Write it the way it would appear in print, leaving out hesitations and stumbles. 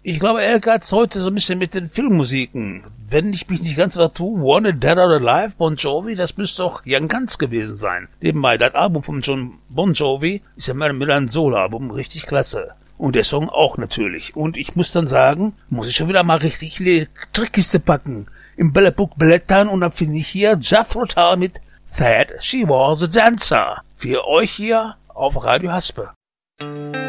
Ich glaube, Elke hat's heute so ein bisschen mit den Filmmusiken. Wenn ich mich nicht ganz vertue, Wanted Dead or Alive, Bon Jovi, das müsste doch Young Guns gewesen sein. Nebenbei, das Album von John Bon Jovi ist ja mal ein Solo-Album, richtig klasse. Und der Song auch natürlich. Und ich muss dann sagen, muss ich schon wieder mal richtig die Trickkiste packen, im Bällebook blättern und dann finde ich hier Jethro Tull mit That She Was a Dancer. Für euch hier auf Radio Haspe.